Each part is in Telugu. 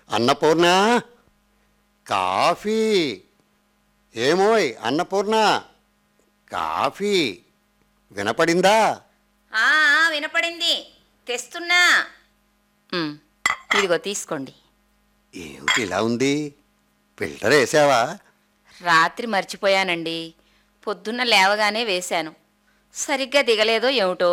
అన్నపూర్ణ, కాఫీ. ఏమోయ్ అన్నపూర్ణ, కాఫీ వినపడిందా? వినపడింది, తెస్తున్నా. ఇదిగో తీసుకోండి. ఏమిటి ఇలా ఉంది? ఫిల్టర్ వేసావా? రాత్రి మర్చిపోయానండి, పొద్దున్న లేవగానే వేశాను. సరిగ్గా దిగలేదో ఏమిటో.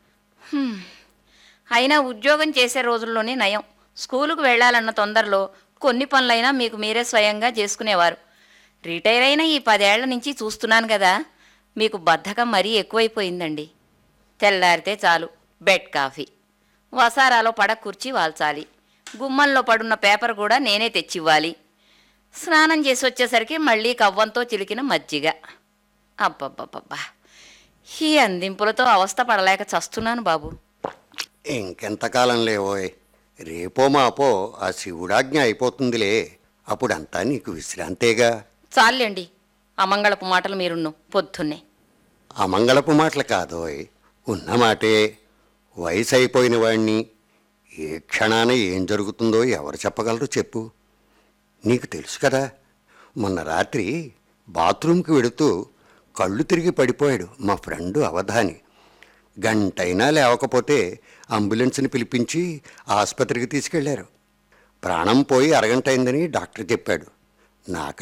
అయినా ఉద్యోగం చేసే రోజుల్లోనే నయం. స్కూలుకు వెళ్ళాలన్న తొందరలో కొన్ని పనులైనా మీకు మీరే స్వయంగా చేసుకునేవారు. రిటైర్ అయిన ఈ 10 ఏళ్ల నుంచి చూస్తున్నాను కదా, మీకు బద్ధకం మరీ ఎక్కువైపోయిందండి. తెల్లారితే చాలు బెడ్ కాఫీ, వసారాలో పడ కుర్చీ వాల్చాలి, గుమ్మంలో పడున్న పేపర్ కూడా నేనే తెచ్చివ్వాలి, స్నానం చేసి వచ్చేసరికి మళ్ళీ కవ్వంతో చిలికిన మజ్జిగ. అబ్బబ్బబ్బబ్బా, ఈ అందింపులతో అవస్థ పడలేక చస్తున్నాను బాబు. ఇంకెంతకాలం లేవోయ్, రేపో మాపో ఆ శివుడాజ్ఞ అయిపోతుందిలే. అప్పుడంతా నీకు విశ్రాంతేగా. చాలండి అమంగళపు మాటలు మీరున్ను పొద్దున్నే. అమంగళపు మాటలు కాదోయ్, ఉన్నమాటే. వయసు అయిపోయిన వాణ్ణి, ఏ క్షణాన ఏం జరుగుతుందో ఎవరు చెప్పగలరు చెప్పు? నీకు తెలుసు కదా, మొన్న రాత్రి బాత్రూంకి వెడుతూ కళ్ళు తిరిగి పడిపోయాడు మా ఫ్రెండు అవధాని. గంటైనా లేవకపోతే అంబులెన్స్ని పిలిపించి ఆసుపత్రికి తీసుకెళ్లారు. ప్రాణం పోయి అరగంట అయిందని డాక్టర్ చెప్పాడు. నాకు